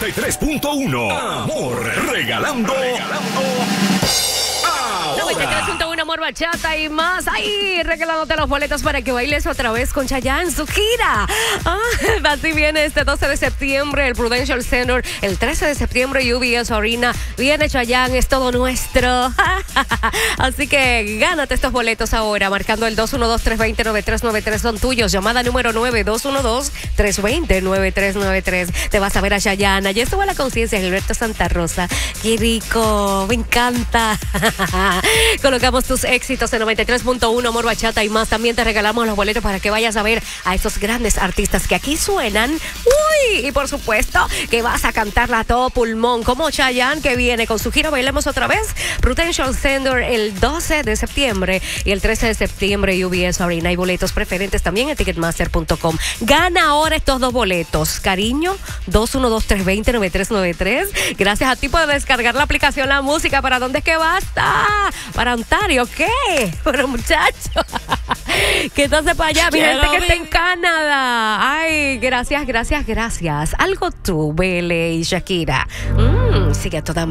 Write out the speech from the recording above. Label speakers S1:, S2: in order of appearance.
S1: 93.1. Amor, regalando.
S2: 93.1 Amor, Bachata y más. Ahí, regalándote los boletos para que bailes otra vez con Chayanne en su gira. Así viene este 12 de septiembre el Prudential Center. El 13 de septiembre UBS Arena. Viene Chayanne, es todo nuestro. Así que gánate estos boletos ahora, marcando el 212-320-9393. Son tuyos. Llamada número 9, 212-320-9393. Te vas a ver a Chayanne. Allí estuvo la conciencia, Gilberto Santa Rosa. Qué rico, me encanta. Colocamos tus éxitos en 93.1 Amor, Bachata y más. También te regalamos los boletos para que vayas a ver a estos grandes artistas que aquí suenan. Uy, y por supuesto que vas a cantarla a todo pulmón, como Chayanne, que viene con su gira Bailemos Otra Vez, Prudential Center el 12 de septiembre y el 13 de septiembre UBS Arena. Hay boletos preferentes también en ticketmaster.com. Gana ahora estos dos boletos, cariño. 212-320-9393. Gracias a ti por descargar la aplicación La Música. ¿Para dónde es que vas? ¿Para Ontario? ¿Qué? Pero muchacho, que entonces para allá, mi gente que está en Canadá. Ay, gracias. Algo tú, Bele y Shakira. Sigue a toda